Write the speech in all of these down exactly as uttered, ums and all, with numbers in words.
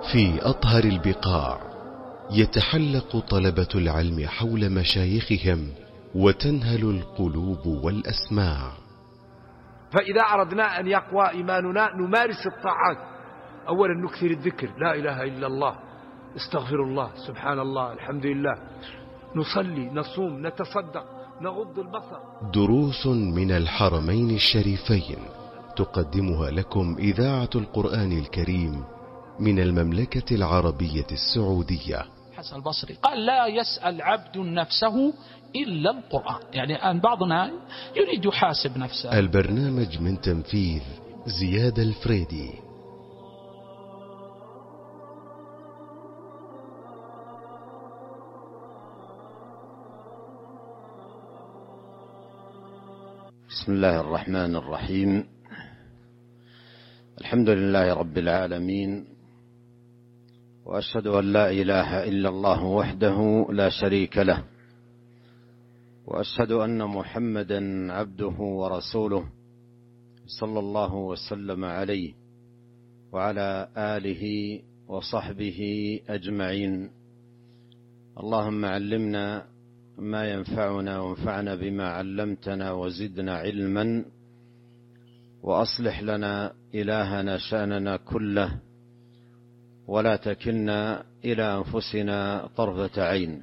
في أطهر البقاع يتحلق طلبة العلم حول مشايخهم وتنهل القلوب والأسماع. فإذا أردنا أن يقوى إيماننا نمارس الطاعات. أولا نكثر الذكر، لا إله إلا الله، استغفر الله، سبحان الله، الحمد لله، نصلي، نصوم، نتصدق، نغض البصر. دروس من الحرمين الشريفين تقدمها لكم إذاعة القرآن الكريم من المملكة العربية السعودية. حسن البصري قال: لا يسأل عبد نفسه إلا القرآن. يعني الآن بعضنا يريد يحاسب نفسه. البرنامج من تنفيذ زياد الفريدي. بسم الله الرحمن الرحيم. الحمد لله رب العالمين، وأشهد أن لا إله إلا الله وحده لا شريك له، وأشهد أن محمدا عبده ورسوله صلى الله وسلم عليه وعلى آله وصحبه أجمعين. اللهم علمنا ما ينفعنا وانفعنا بما علمتنا وزدنا علما، وأصلح لنا إلهنا شأننا كله، ولا تكلنا إلى أنفسنا طرفة عين.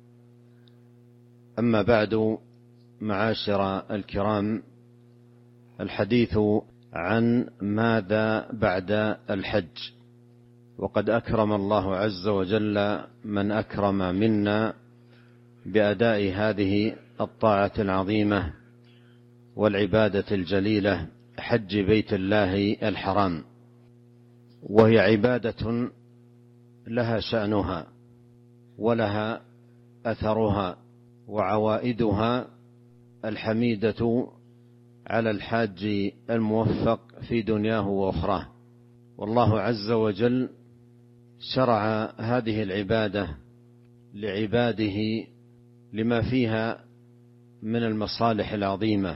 أما بعد، معاشر الكرام، الحديث عن ماذا بعد الحج. وقد أكرم الله عز وجل من أكرم منا بأداء هذه الطاعة العظيمة والعبادة الجليلة، حج بيت الله الحرام، وهي عبادة لها شأنها ولها أثرها وعوائدها الحميدة على الحاج الموفق في دنياه وأخراه. والله عز وجل شرع هذه العبادة لعباده لما فيها من المصالح العظيمة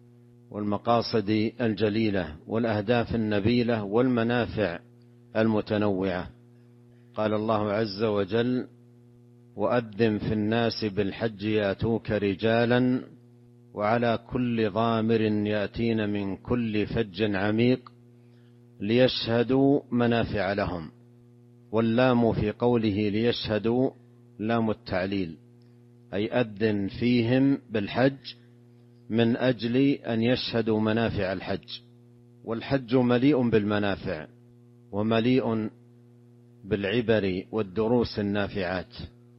والمقاصد الجليلة والأهداف النبيلة والمنافع المتنوعة. قال الله عز وجل: وأذن في الناس بالحج يأتوك رجالا وعلى كل ضامر يأتين من كل فج عميق ليشهدوا منافع لهم. واللام في قوله ليشهدوا لام التعليل، أي أذن فيهم بالحج من أجل أن يشهدوا منافع الحج. والحج مليء بالمنافع ومليء بالعبر والدروس النافعات.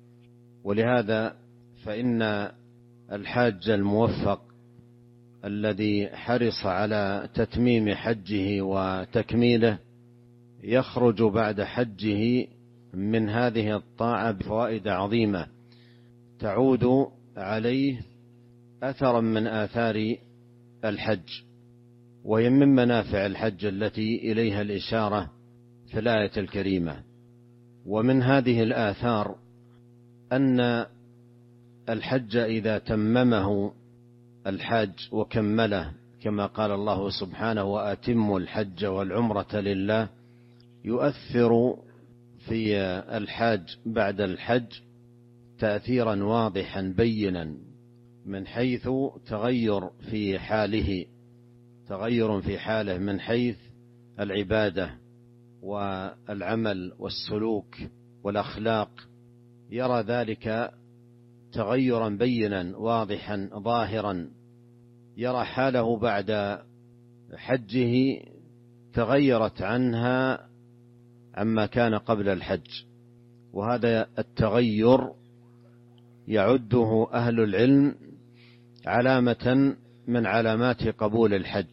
ولهذا فإن الحاج الموفق الذي حرص على تتميم حجه وتكميله يخرج بعد حجه من هذه الطاعة بفوائد عظيمة تعود عليه أثرا من آثار الحج، وهي من منافع الحج التي إليها الإشارة في الآية الكريمة. ومن هذه الآثار أن الحج إذا تممه الحاج وكمله كما قال الله سبحانه: وأتموا الحج والعمرة لله، يؤثر في الحاج بعد الحج تأثيرا واضحا بينا من حيث تغير في حاله تغير في حاله من حيث العبادة والعمل والسلوك والأخلاق. يرى ذلك تغيرا بينا واضحا ظاهرا. يرى حاله بعد حجه تغيرت عنها عما كان قبل الحج. وهذا التغير يعده أهل العلم علامة من علامات قبول الحج.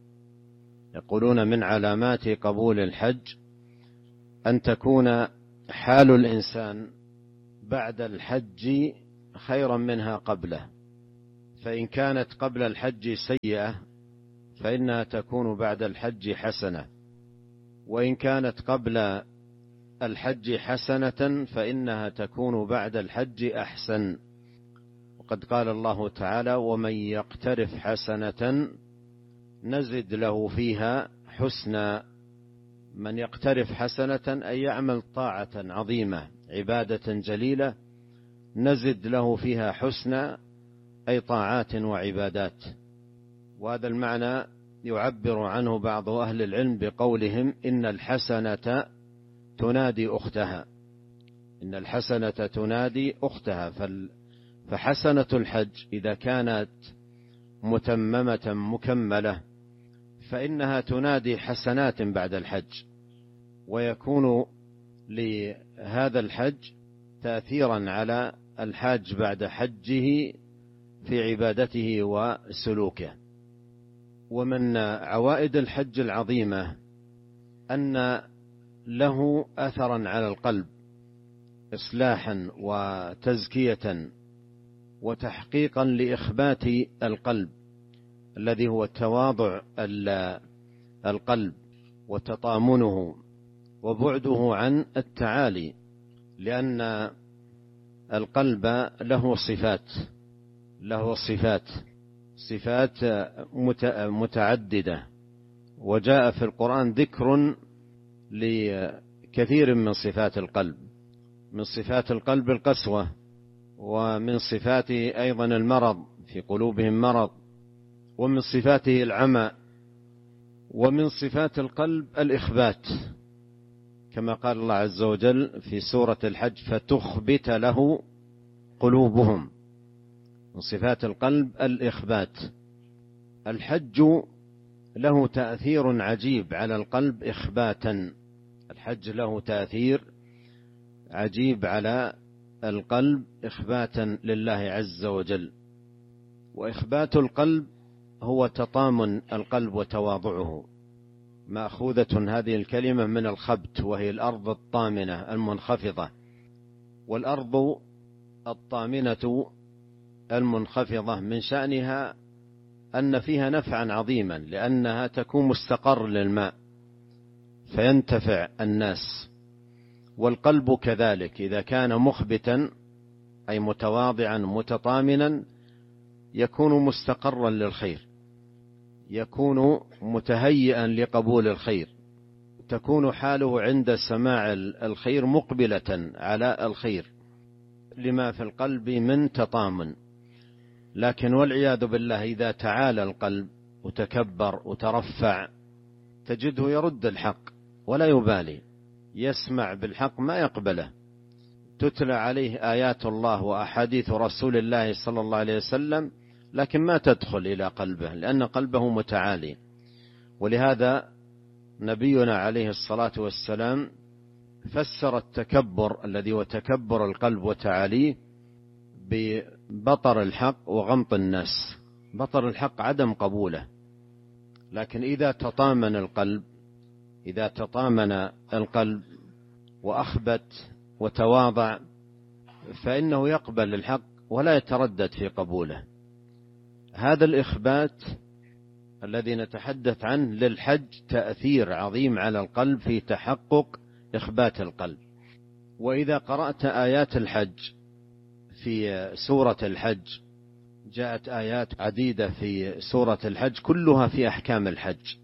يقولون من علامات قبول الحج أن تكون حال الإنسان بعد الحج خيرا منها قبله. فإن كانت قبل الحج سيئة فإنها تكون بعد الحج حسنة، وإن كانت قبل الحج حسنة فإنها تكون بعد الحج أحسن. وقد قال الله تعالى: ومن يقترف حسنة نزد له فيها حسنا. من يقترف حسنة أي يعمل طاعة عظيمة عبادة جليلة نزد له فيها حسنى أي طاعات وعبادات. وهذا المعنى يعبر عنه بعض أهل العلم بقولهم إن الحسنة تنادي أختها، إن الحسنة تنادي أختها. فحسنة الحج إذا كانت متممة مكملة فإنها تنادي حسنات بعد الحج، ويكون لهذا الحج تأثيرا على الحاج بعد حجه في عبادته وسلوكه. ومن عوائد الحج العظيمة أن له أثرا على القلب إصلاحا وتزكية وتحقيقا لإخبات القلب الذي هو تواضع القلب وتطامنه وبعده عن التعالي، لأن القلب له صفات له صفات صفات متعددة، وجاء في القرآن ذكر لكثير من صفات القلب. من صفات القلب القسوة، ومن صفاته أيضا المرض، في قلوبهم مرض، ومن صفاته العمى، ومن صفات القلب الإخبات، كما قال الله عز وجل في سورة الحج فتخبت له قلوبهم. من صفات القلب الإخبات. الحج له تأثير عجيب على القلب إخباتا، الحج له تأثير عجيب على القلب إخباتا لله عز وجل. وإخبات القلب هو تطامن القلب وتواضعه. مأخوذة هذه الكلمة من الخبت، وهي الأرض الطامنة المنخفضة. والأرض الطامنة المنخفضة من شأنها أن فيها نفعا عظيما، لأنها تكون مستقر للماء فينتفع الناس. والقلب كذلك إذا كان مخبتا أي متواضعا متطامنا يكون مستقرا للخير، يكون متهيئا لقبول الخير، تكون حاله عند سماع الخير مقبلة على الخير لما في القلب من تطامن. لكن والعياذ بالله إذا تعالى القلب وتكبر وترفع تجده يرد الحق ولا يبالي، يسمع بالحق ما يقبله، تتلى عليه آيات الله وأحاديث رسول الله صلى الله عليه وسلم لكن ما تدخل إلى قلبه، لأن قلبه متعالي. ولهذا نبينا عليه الصلاة والسلام فسر التكبر الذي هو تكبر القلب وتعاليه ببطر الحق وغمط الناس. بطر الحق عدم قبوله، لكن إذا تطامن القلب إذا تطامن القلب وأخبت وتواضع فإنه يقبل الحق ولا يتردد في قبوله. هذا الإخبات الذي نتحدث عنه للحج تأثير عظيم على القلب في تحقق إخبات القلب. وإذا قرأت آيات الحج في سورة الحج، جاءت آيات عديدة في سورة الحج كلها في أحكام الحج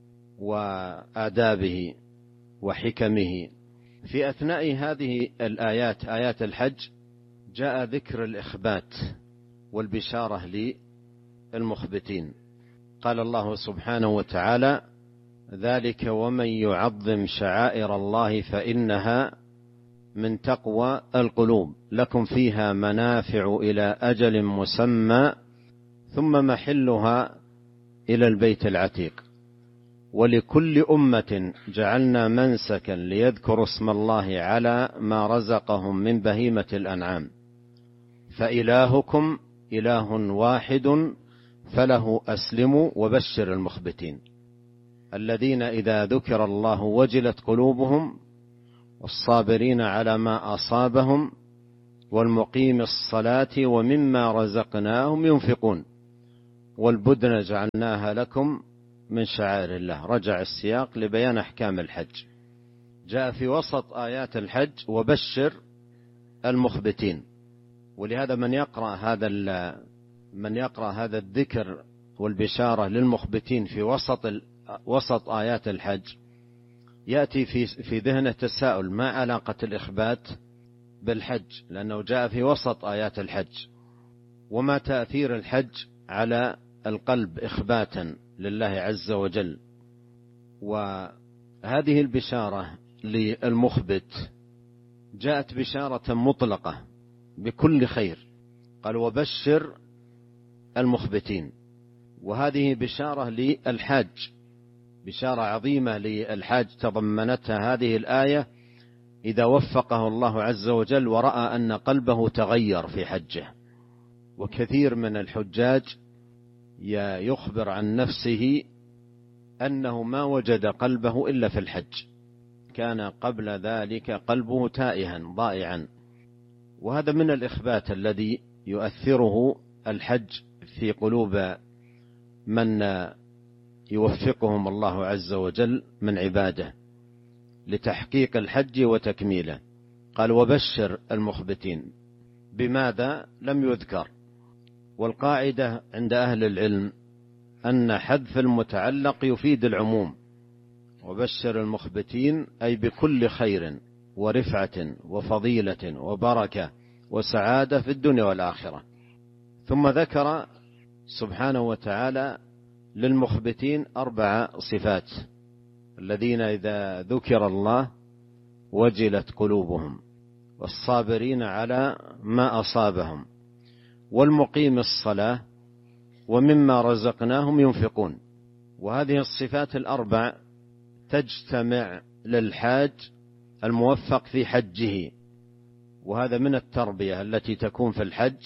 وآدابه وحكمه. في أثناء هذه الآيات آيات الحج جاء ذكر الإخبات والبشارة للمخبتين. قال الله سبحانه وتعالى: ذلك ومن يعظم شعائر الله فإنها من تقوى القلوب لكم فيها منافع إلى أجل مسمى ثم محلها إلى البيت العتيق ولكل أمة جعلنا منسكا ليذكروا اسم الله على ما رزقهم من بهيمة الأنعام فإلهكم إله واحد فله أسلموا وبشر المخبتين الذين إذا ذكر الله وجلت قلوبهم والصابرين على ما أصابهم والمقيم الصلاة ومما رزقناهم ينفقون والبدن جعلناها لكم من شعائر الله. رجع السياق لبيان أحكام الحج. جاء في وسط آيات الحج وبشر المخبتين. ولهذا من يقرأ هذا من يقرأ هذا الذكر والبشارة للمخبتين في وسط وسط آيات الحج يأتي في في ذهنه تساؤل: ما علاقة الإخبات بالحج؟ لأنه جاء في وسط آيات الحج. وما تأثير الحج على القلب إخباتا لله عز وجل؟ وهذه البشارة للمخبت جاءت بشارة مطلقة بكل خير، قال: وبشر المخبتين. وهذه بشارة للحاج، بشارة عظيمة للحاج تضمنتها هذه الآية إذا وفقه الله عز وجل ورأى أن قلبه تغير في حجه. وكثير من الحجاج يخبر عن نفسه أنه ما وجد قلبه إلا في الحج، كان قبل ذلك قلبه تائها ضائعا. وهذا من الإخبات الذي يؤثره الحج في قلوب من يوفقهم الله عز وجل من عباده لتحقيق الحج وتكميله. قال: وبشر المخبتين. بماذا لم يذكر؟ والقاعدة عند أهل العلم أن حذف المتعلق يفيد العموم. وبشر المخبتين أي بكل خير ورفعة وفضيلة وبركة وسعادة في الدنيا والآخرة. ثم ذكر سبحانه وتعالى للمخبتين أربع صفات: الذين إذا ذكر الله وجلت قلوبهم، والصابرين على ما أصابهم، والمقيم الصلاة، ومما رزقناهم ينفقون. وهذه الصفات الأربع تجتمع للحاج الموفق في حجه، وهذا من التربية التي تكون في الحج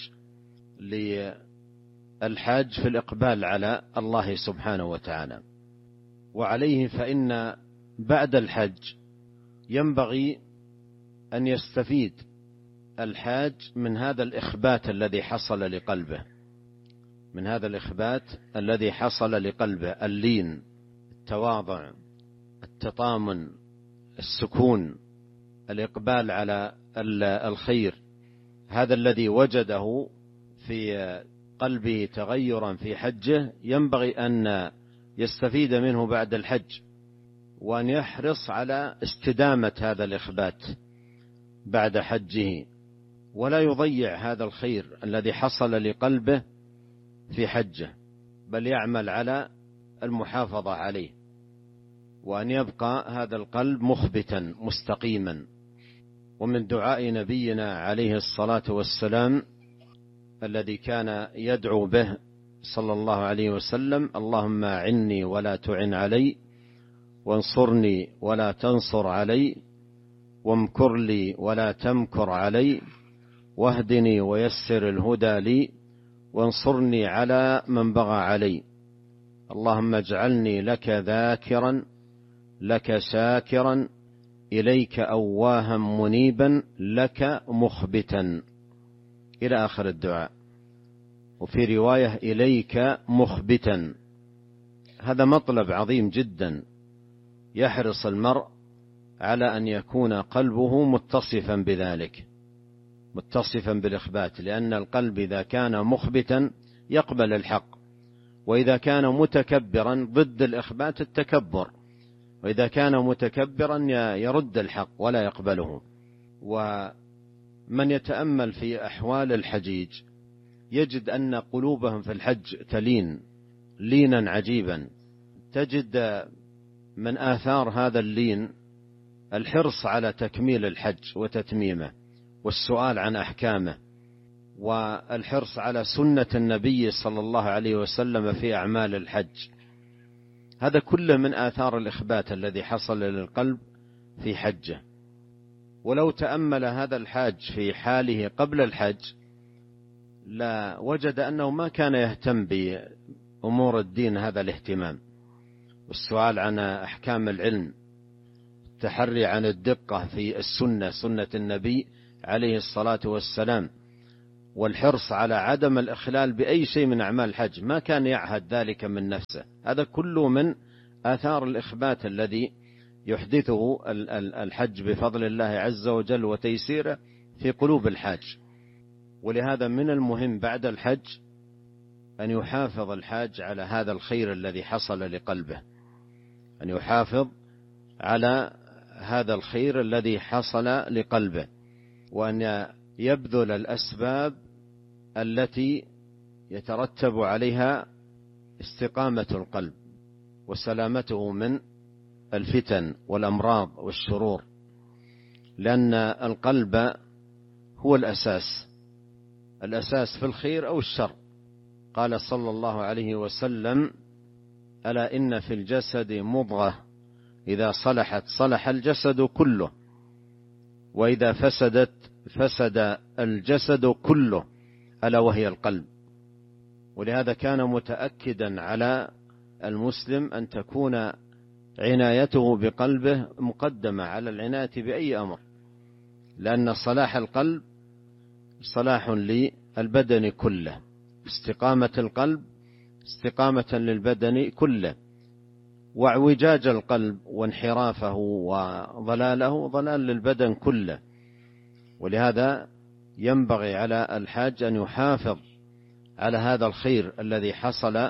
للحاج في الإقبال على الله سبحانه وتعالى. وعليه فإن بعد الحج ينبغي أن يستفيد الحاج من هذا الإخبات الذي حصل لقلبه، من هذا الإخبات الذي حصل لقلبه: اللين، التواضع، التطامن، السكون، الإقبال على الخير. هذا الذي وجده في قلبه تغيرا في حجه ينبغي أن يستفيد منه بعد الحج، وأن يحرص على استدامة هذا الإخبات بعد حجه، ولا يضيع هذا الخير الذي حصل لقلبه في حجه، بل يعمل على المحافظة عليه، وأن يبقى هذا القلب مخبتا مستقيما. ومن دعاء نبينا عليه الصلاة والسلام الذي كان يدعو به صلى الله عليه وسلم: اللهم أعني ولا تعن علي، وانصرني ولا تنصر علي، وامكر لي ولا تمكر علي، واهدني ويسر الهدى لي، وانصرني على من بغى علي. اللهم اجعلني لك ذاكرا، لك شاكرا، إليك أواها منيبا، لك مخبتا، إلى آخر الدعاء. وفي رواية: إليك مخبتا. هذا مطلب عظيم جدا، يحرص المرء على أن يكون قلبه متصفا بذلك، متصفا بالإخبات، لأن القلب إذا كان مخبتا يقبل الحق، وإذا كان متكبرا ضد الإخبات التكبر، وإذا كان متكبرا يرد الحق ولا يقبله. ومن يتأمل في أحوال الحجيج يجد أن قلوبهم في الحج تلين لينا عجيبا. تجد من آثار هذا اللين الحرص على تكميل الحج وتتميمه، والسؤال عن أحكامه، والحرص على سنة النبي صلى الله عليه وسلم في أعمال الحج. هذا كله من آثار الإخبات الذي حصل للقلب في حجه. ولو تأمل هذا الحاج في حاله قبل الحج لا وجد أنه ما كان يهتم بأمور الدين هذا الاهتمام، والسؤال عن أحكام العلم، التحري عن الدقة في السنة، سنة النبي عليه الصلاة والسلام، والحرص على عدم الإخلال بأي شيء من أعمال الحج، ما كان يعهد ذلك من نفسه. هذا كله من آثار الإخبات الذي يحدثه الحج بفضل الله عز وجل وتيسيره في قلوب الحاج. ولهذا من المهم بعد الحج أن يحافظ الحاج على هذا الخير الذي حصل لقلبه، أن يحافظ على هذا الخير الذي حصل لقلبه، وأن يبذل الأسباب التي يترتب عليها استقامة القلب وسلامته من الفتن والأمراض والشرور، لأن القلب هو الأساس الأساس في الخير أو الشر. قال صلى الله عليه وسلم: ألا إن في الجسد مضغة إذا صلحت صلح الجسد كله، وإذا فسدت فسد الجسد كله، ألا وهي القلب. ولهذا كان متأكدا على المسلم أن تكون عنايته بقلبه مقدمة على العناية بأي أمر، لأن صلاح القلب صلاح للبدن كله، استقامة القلب استقامة للبدن كله، واعوجاج القلب وانحرافه وضلاله ضلال للبدن كله. ولهذا ينبغي على الحاج أن يحافظ على هذا الخير الذي حصل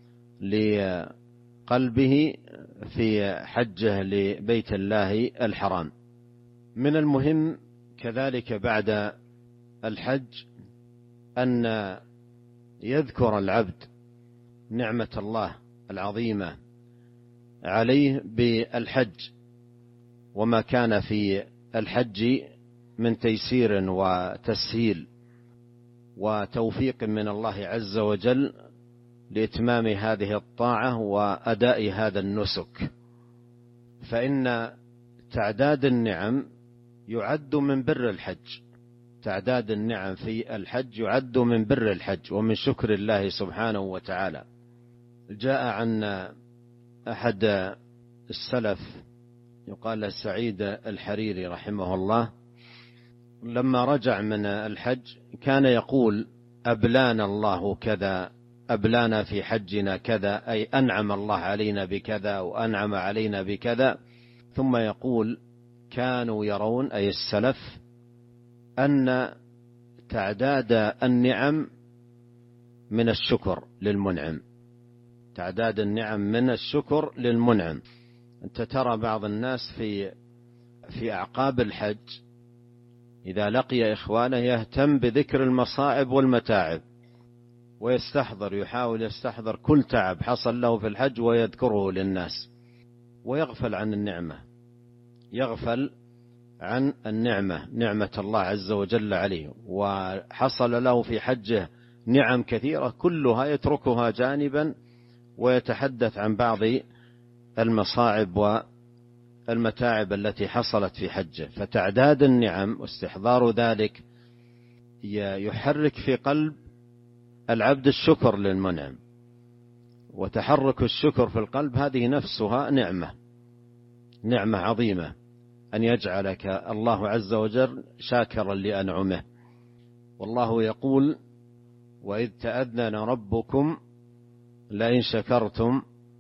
لقلبه في حجه لبيت الله الحرام. من المهم كذلك بعد الحج أن يذكر العبد نعمة الله العظيمة عليه بالحج، وما كان في الحج من تيسير وتسهيل وتوفيق من الله عز وجل لإتمام هذه الطاعة وأداء هذا النسك. فإن تعداد النعم يعد من بر الحج، تعداد النعم في الحج يعد من بر الحج ومن شكر الله سبحانه وتعالى. جاء عن أحد السلف يقال سعيد الحريري رحمه الله، لما رجع من الحج كان يقول: أبلانا الله كذا، أبلانا في حجنا كذا، أي أنعم الله علينا بكذا وأنعم علينا بكذا. ثم يقول: كانوا يرون، أي السلف، أن تعداد النعم من الشكر للمنعم، تعداد النعم من الشكر للمنعم. أنت ترى بعض الناس في في أعقاب الحج إذا لقي إخوانه يهتم بذكر المصاعب والمتاعب، ويستحضر يحاول يستحضر كل تعب حصل له في الحج ويذكره للناس، ويغفل عن النعمة، يغفل عن النعمة، نعمة الله عز وجل عليه. وحصل له في حجه نعم كثيرة كلها يتركها جانبا ويتحدث عن بعض المصاعب والمتاعب التي حصلت في حجه. فتعداد النعم واستحضار ذلك يحرك في قلب العبد الشكر للمنعم، وتحرك الشكر في القلب هذه نفسها نعمة، نعمة عظيمة، أن يجعلك الله عز وجل شاكرا لأنعمه. والله يقول: وإذ تأذن ربكم لئن شكرتم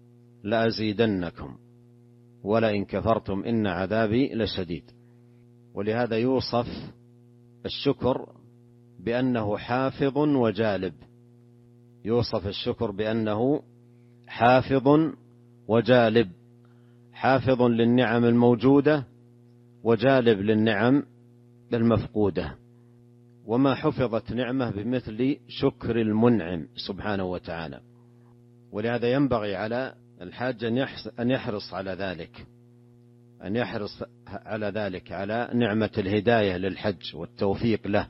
لأزيدنكم ولئن كفرتم إن عذابي لشديد. ولهذا يوصف الشكر بأنه حافظ وجالب، يوصف الشكر بأنه حافظ وجالب، حافظ للنعم الموجودة وجالب للنعم المفقودة. وما حفظت نعمة بمثل شكر المنعم سبحانه وتعالى. ولهذا ينبغي على الحاج أن يحرص على ذلك، أن يحرص على ذلك، على نعمة الهداية للحج والتوفيق له،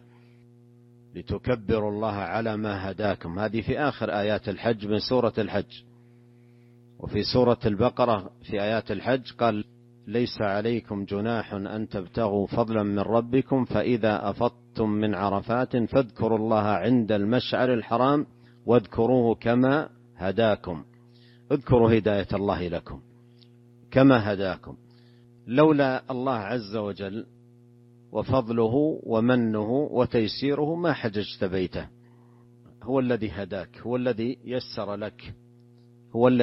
لتكبروا الله على ما هداكم. هذه في آخر آيات الحج من سورة الحج. وفي سورة البقرة في آيات الحج قال: ليس عليكم جناح أن تبتغوا فضلا من ربكم فإذا أفضتم من عرفات فاذكروا الله عند المشعر الحرام واذكروه كما هداكم. اذكروا هداية الله لكم كما هداكم. لولا الله عز وجل وفضله ومنه وتيسيره ما حججت بيته. هو الذي هداك، هو الذي يسر لك، هو الذي